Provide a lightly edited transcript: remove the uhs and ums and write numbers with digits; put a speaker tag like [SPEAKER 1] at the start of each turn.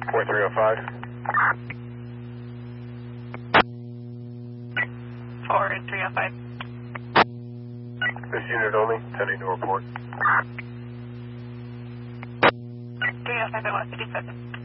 [SPEAKER 1] 4305.
[SPEAKER 2] 4305.
[SPEAKER 1] This unit only, 10 to report.
[SPEAKER 2] 305 at 157.